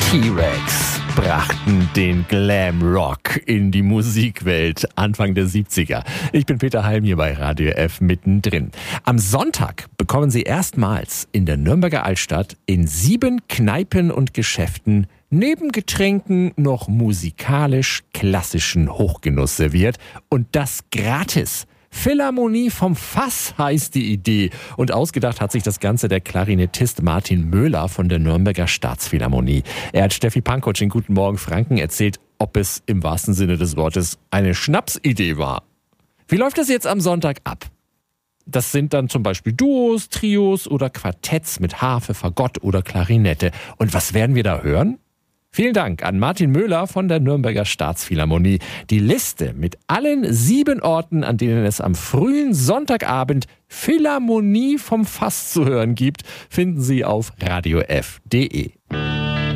T-Rex brachten den Glam-Rock in die Musikwelt Anfang der 70er. Ich bin Peter Halm hier bei Radio F mittendrin. Am Sonntag bekommen Sie erstmals in der Nürnberger Altstadt in 7 Kneipen und Geschäften neben Getränken noch musikalisch klassischen Hochgenuss serviert und das gratis. Philharmonie vom Fass heißt die Idee. Und ausgedacht hat sich das Ganze der Klarinettist Martin Möhler von der Nürnberger Staatsphilharmonie. Er hat Steffi Pankow in Guten Morgen Franken erzählt, ob es im wahrsten Sinne des Wortes eine Schnapsidee war. Wie läuft das jetzt am Sonntag ab? Das sind dann zum Beispiel Duos, Trios oder Quartetts mit Harfe, Fagott oder Klarinette. Und was werden wir da hören? Vielen Dank an Martin Möhler von der Nürnberger Staatsphilharmonie. Die Liste mit allen 7 Orten, an denen es am frühen Sonntagabend Philharmonie vom Fass zu hören gibt, finden Sie auf radiof.de.